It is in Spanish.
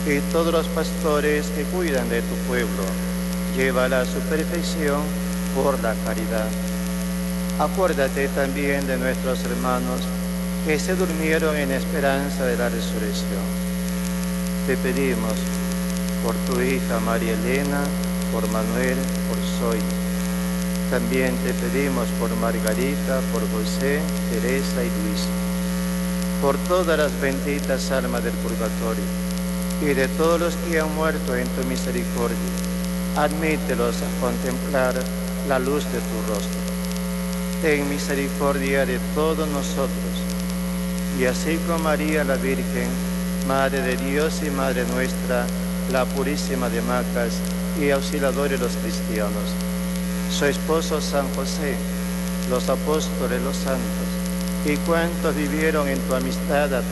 y todos los pastores que cuidan de tu pueblo, llévala a su perfección por la caridad. Acuérdate también de nuestros hermanos que se durmieron en esperanza de la resurrección. Te pedimos por tu hija María Elena, por Manuel, por Zoe. También te pedimos por Margarita, por José, Teresa y Luis, por todas las benditas almas del purgatorio y de todos los que han muerto en tu misericordia. Admítelos a contemplar la luz de tu rostro. Ten misericordia de todos nosotros, y así como María la Virgen, Madre de Dios y Madre nuestra, la Purísima de Macas y auxiliadora de los cristianos, su esposo San José, los apóstoles, los santos, y cuantos vivieron en tu amistad a